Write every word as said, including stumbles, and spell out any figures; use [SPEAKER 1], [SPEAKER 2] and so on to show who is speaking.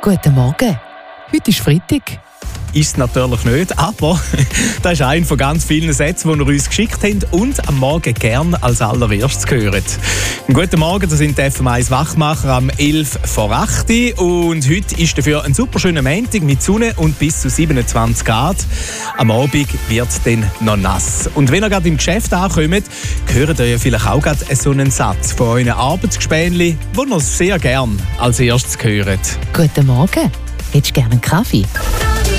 [SPEAKER 1] Guten Morgen. Heute ist Freitag.
[SPEAKER 2] Ist es natürlich nicht, aber das ist einer von ganz vielen Sätzen, die ihr uns geschickt habt und am Morgen gerne als allererstes gehört. Guten Morgen, das sind die F M eins Wachmacher am elf vor acht und heute ist dafür ein super schöner Montag mit Sonne und bis zu siebenundzwanzig Grad. Am Abend wird es dann noch nass. Und wenn ihr gerade im Geschäft ankommt, hört ihr ja vielleicht auch gerade so einen Satz von euren Arbeitsgespänli, den ihr sehr gerne als erstes hört.
[SPEAKER 1] Guten Morgen. Hättest du gerne einen Kaffee?